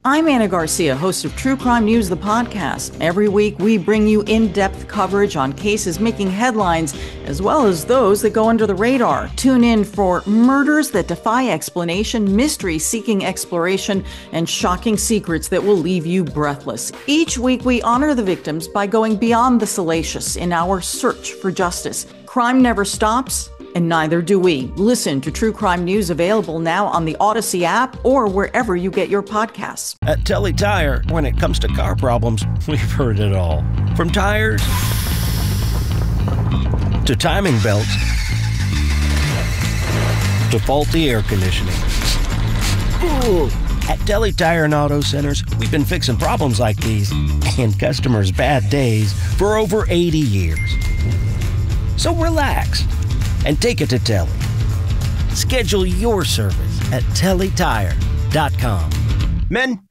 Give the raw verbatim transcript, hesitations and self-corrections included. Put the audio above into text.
I'm Anna Garcia, host of True Crime News, the podcast. Every week, we bring you in-depth coverage on cases making headlines, as well as those that go under the radar. Tune in for murders that defy explanation, mysteries seeking exploration, and shocking secrets that will leave you breathless. Each week, we honor the victims by going beyond the salacious in our search for justice. Crime never stops, and neither do we. Listen to True Crime News, available now on the Odyssey app or wherever you get your podcasts. At Telly Tire, when it comes to car problems, we've heard it all. From tires to timing belts to faulty air conditioning. Ooh. At Telly Tire and Auto Centers, we've been fixing problems like these and customers' bad days for over eighty years. So relax and take it to Telly. Schedule your service at telly tire dot com. Men,